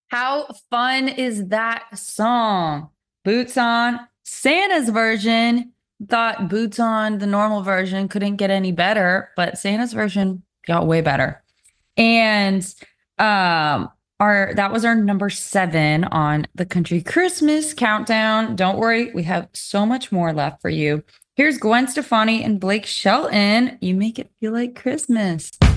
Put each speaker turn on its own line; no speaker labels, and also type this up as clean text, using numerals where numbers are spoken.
How fun is that song? Boots on Santa's version. Thought Boots on the normal version couldn't get any better, but Santa's version got way better. And our that was our number 7 on the country Christmas countdown. Don't worry, we have so much more left for you. Here's Gwen Stefani and Blake Shelton. You make it feel like Christmas.